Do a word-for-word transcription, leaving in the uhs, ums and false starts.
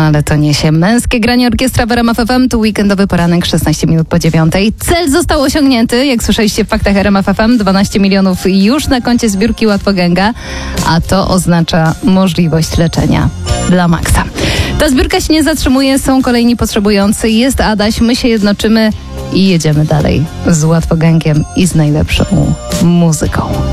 ale to niesie męskie granie orkiestra w R M F F M. Tu weekendowy poranek, szesnaście minut po dziewiątej. Cel został osiągnięty, jak słyszeliście w faktach R M F F M. dwanaście milionów już na koncie zbiórki Łatwogęga, a to oznacza możliwość leczenia dla Maxa. Ta zbiórka się nie zatrzymuje, są kolejni potrzebujący, jest Adaś, my się jednoczymy i jedziemy dalej z Łatwogęgiem i z najlepszą muzyką.